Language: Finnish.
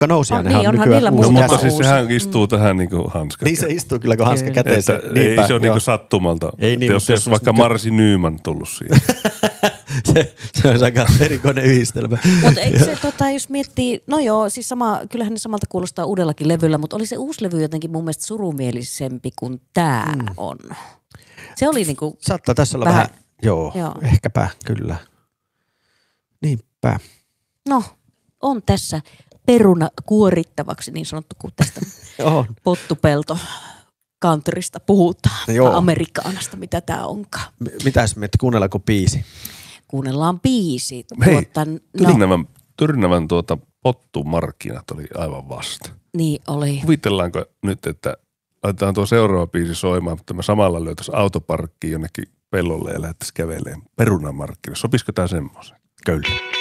nousijainenhan niin, on onhan nykyään niillä uusi muuta mutta käsi. siis sehän istuu tähän niinku hanskat. Niin se istuu kyllä kuin hanska käteessä. Ei se ole niinku sattumalta. Ei niin, jos mutta olisi vaikka Marsi Nyman tullut siihen. se on aika erikoinen yhdistelmä. Mutta eikö se, jos miettii, no joo, siis kyllähän ne samalta kuulostaa uudellakin levyllä, mutta oli se uusi levy jotenkin mun mielestä surumielisempi kuin tää on. Se oli niinku Saattaa tässä olla vähän joo, ehkäpä kyllä. Niinpä. No, on tässä peruna kuorittavaksi niin sanottu, kun tästä pottupelto countrysta puhutaan. Joo. Amerikaanasta, mitä tää onkaan. Mitäs me, kuunnellaanko biisi? Kuunnellaan biisi. Hei, Tyrnävän pottumarkkinat oli aivan vasta. Niin oli. Kuvitellaanko nyt, että laitetaan tuo seuraava biisi soimaan, mutta me samalla löytäisiin autoparkkiin jonnekin pellolle ja lähdettäisiin kävelemään perunamarkkinoille. Sopisiko tämä semmoisen? Kyllä.